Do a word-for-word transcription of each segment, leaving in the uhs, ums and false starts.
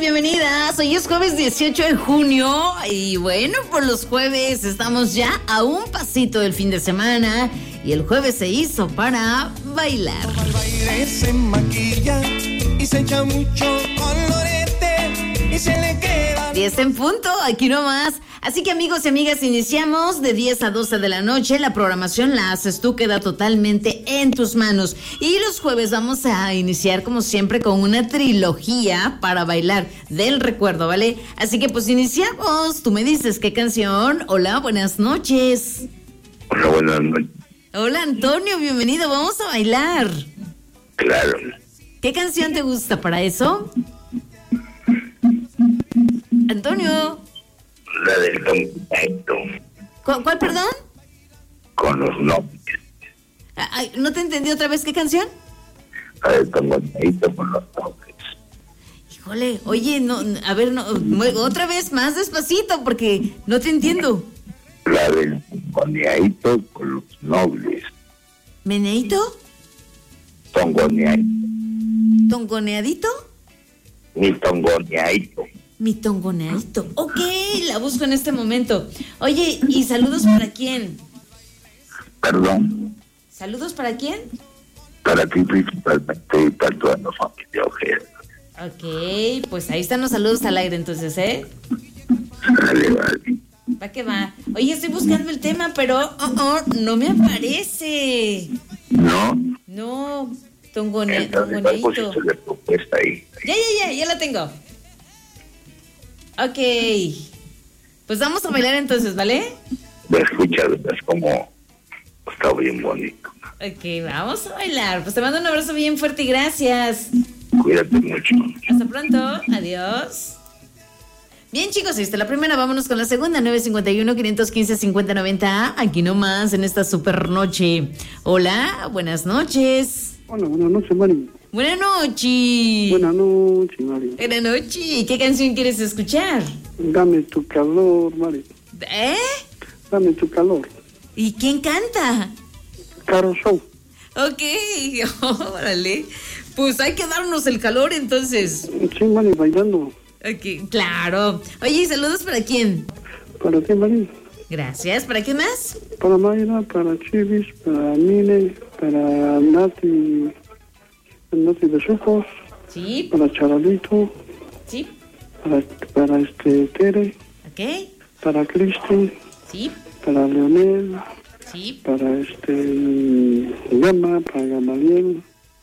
bienvenidas. Hoy es jueves dieciocho de junio y bueno, por los jueves estamos ya a un pasito del fin de semana y el jueves se hizo para bailar. Al baile se maquilla y se echa mucho colorete y se le queda. diez en punto, aquí nomás. Así que amigos y amigas, iniciamos de diez a doce de la noche. La programación la haces tú, queda totalmente en tus manos. Y los jueves vamos a iniciar como siempre con una trilogía para bailar del recuerdo, ¿vale? Así que pues iniciamos. Tú me dices qué canción. Hola, buenas noches. Hola, buenas noches. Hola Antonio, bienvenido. Vamos a bailar. Claro. ¿Qué canción te gusta para eso? Antonio. La del contacto. ¿Cu- ¿Cuál, perdón? Con los novios. Ay, ¿no te entendí otra vez qué canción? La del contacto con los novios. Híjole, oye, no, a ver, no, otra vez más despacito porque no te entiendo. La del tongoneadito con los nobles. ¿Meneito? Tongoneadito. ¿Tongoneadito? Mi tongoneadito. Mi tongoneadito. Ok, la busco en este momento. Oye, ¿y saludos para quién? Perdón. ¿Saludos para quién? Para ti principalmente y para toda la familia Ojeda. Ok, pues ahí están los saludos al aire entonces, ¿eh? Vale, vale. Va que va. Oye, estoy buscando el tema, pero oh, oh, no me aparece. ¿No? No, tongone, Entonces, ¿cuál tongoneadito. pusiste la propuesta ahí? Ya, ya, ya, ya la tengo. Ok. Pues vamos a bailar entonces, ¿vale? La escuchas, es como... Está bien bonito. Ok, vamos a bailar. Pues te mando un abrazo bien fuerte y gracias. Cuídate mucho. Hasta pronto. Adiós. Bien, chicos, ahí está la primera. Vámonos con la segunda. nueve cinco uno, cinco uno cinco, cinco cero nueve cero. Aquí nomás en esta super noche. Hola, buenas noches. Hola, buenas noches, Mari. Buenas noches. Buenas noches, Mari. Buenas noches. ¿Qué canción quieres escuchar? Dame tu calor, Mari. ¿Eh? Dame tu calor. ¿Y quién canta? Caro Show. Ok, órale. Pues hay que darnos el calor entonces. Sí, Mari, bailando. Ok, claro. Oye, ¿y saludos para quién? ¿Para ti, Mari? Gracias. ¿Para quién más? Para Mayra, para Chivis, para Mine, para Nati, Nati de Sucos, Sí, para Charalito, sí, para, para este Tere, ok, para Cristi, sí, para Leonel, sí. para este Gama, para Gamaliel,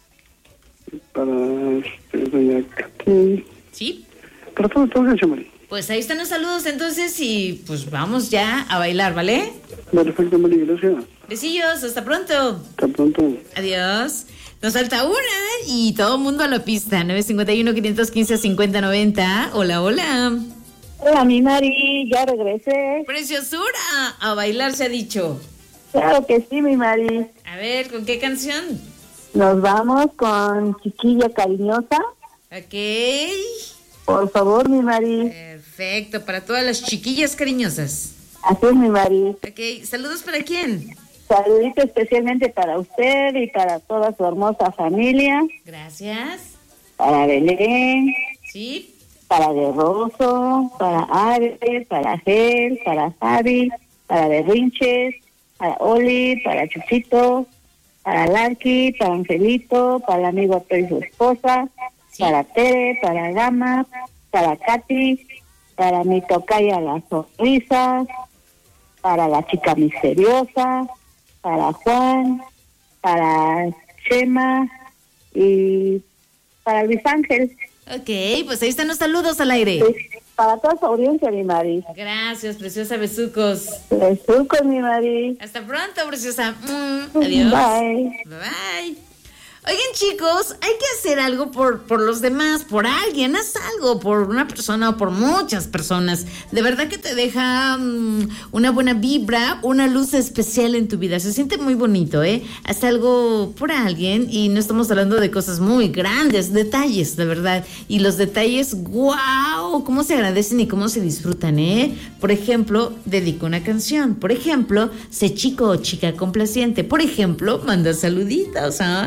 para este Doña Katy, Sí, para todo, todo eso, Mari. pues ahí están los saludos entonces y pues vamos ya a bailar, ¿vale? Perfecto, Mari, gracias. Besillos, hasta pronto. Hasta pronto. Adiós. Nos falta una y todo el mundo a la pista. nueve cinco uno, cinco uno cinco, cinco cero nueve cero. Hola, hola. Hola, mi Mari, ya regresé. Preciosura, a bailar se ha dicho. Claro que sí, mi Mari. A ver, ¿con qué canción? Nos vamos con Chiquilla Cariñosa. Ok. Por favor, mi Mari. Perfecto, para todas las chiquillas cariñosas. Así es, mi Mari. Ok, ¿saludos para quién? Saludito especialmente para usted y para toda su hermosa familia. Gracias. Para Belén, Sí, para Guerroso, para Ares, para Gel, para Javi, para Berrinches, para Oli, para Chuchito, para Larky, para Angelito, para el amigo Arturo y su esposa, Sí. para Tere, para Gama, para Katy, para mi tocaya Las Sonrisas, para la chica misteriosa, para Juan, para Chema y para Luis Ángel. ok, pues ahí están los saludos al aire. Sí, para toda su audiencia, mi Mari. Gracias, preciosa Besucos. Besucos, mi Mari. Hasta pronto, preciosa. Mm, adiós. Bye. Bye bye. Oigan, chicos, hay que hacer algo por, por los demás, por alguien. Haz algo por una persona o por muchas personas. De verdad que te deja um, una buena vibra, una luz especial en tu vida. Se siente muy bonito, ¿eh? Haz algo por alguien y no estamos hablando de cosas muy grandes, detalles, de verdad. Y los detalles, ¡wow! Cómo se agradecen y cómo se disfrutan, ¿eh? Por ejemplo, dedico una canción. Por ejemplo, sé chico o chica complaciente. Por ejemplo, manda saluditos, ¿ah? Eso está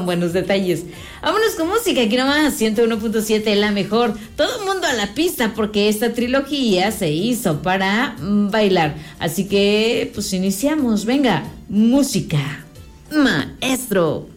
buenos detalles. Vámonos con música, aquí nomás, ciento uno punto siete, la mejor. Todo el mundo a la pista, porque esta trilogía se hizo para mm, bailar. Así que, pues iniciamos, venga, música, maestro.